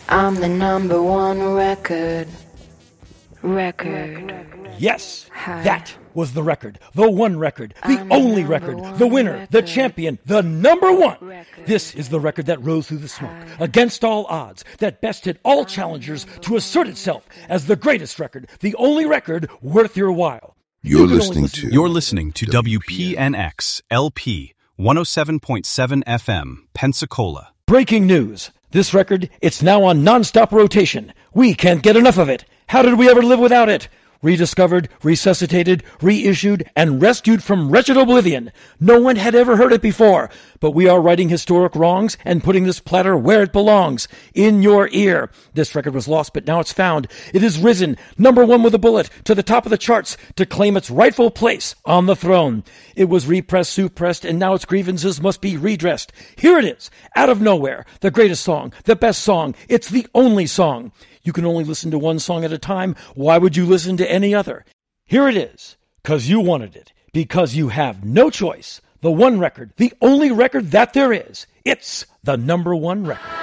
I'm the number one record. Yes, that was the record. The one record. The only record. The winner. The champion. The number one. This is the record that rose through the smoke, against all odds, that bested all challengers to assert itself as the greatest record, the only record worth your while. You're listening to WPNX LP 107.7 FM, Pensacola. Breaking news. This record, it's now on non-stop rotation. We can't get enough of it. How did we ever live without it? Rediscovered, resuscitated, reissued, and rescued from wretched oblivion. No one had ever heard it before, but we are righting historic wrongs and putting this platter where it belongs, in your ear. This record was lost, but now it's found. It is risen, number one with a bullet, to the top of the charts to claim its rightful place on the throne. It was repressed, suppressed, and now its grievances must be redressed. Here it is, out of nowhere, the greatest song, the best song, it's the only song. You can only listen to one song at a time. Why would you listen to any other? Here it is, 'cause you wanted it, because you have no choice. The one record, the only record that there is. It's the number one record.